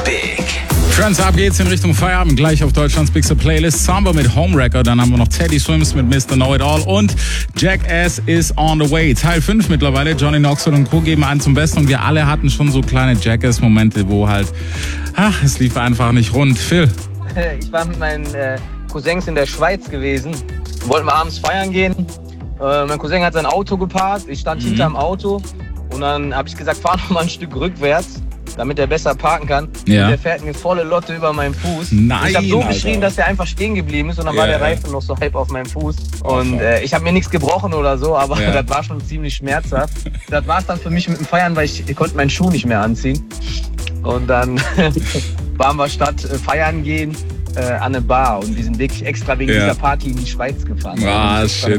Big. Friends, ab geht's in Richtung Feierabend. Gleich auf Deutschlands bigste Playlist. Samba mit Homewrecker. Dann haben wir noch Teddy Swims mit Mr. Know-It-All. Und Jackass is on the way. Teil 5 mittlerweile. Johnny Knoxville und Co. geben einen zum Besten. Und wir alle hatten schon so kleine Jackass-Momente, wo halt, es lief einfach nicht rund. Phil. Ich war mit meinen Cousins in der Schweiz gewesen. Wollten wir abends feiern gehen. Mein Cousin hat sein Auto geparkt. Ich stand hinterm Auto. Und dann habe ich gesagt, fahr noch mal ein Stück rückwärts, damit er besser parken kann. Ja. Und der fährt mir volle Lotte über meinen Fuß. Nein, ich habe so Alter. geschrien, dass er einfach stehen geblieben ist und dann war der Reifen noch so halb auf meinem Fuß. Und ich habe mir nichts gebrochen oder so, aber das war schon ziemlich schmerzhaft. Das war es dann für mich mit dem Feiern, weil ich konnte meinen Schuh nicht mehr anziehen. Und dann waren wir statt feiern gehen an eine Bar und wir sind wirklich extra wegen dieser Party in die Schweiz gefahren. Ah, shit.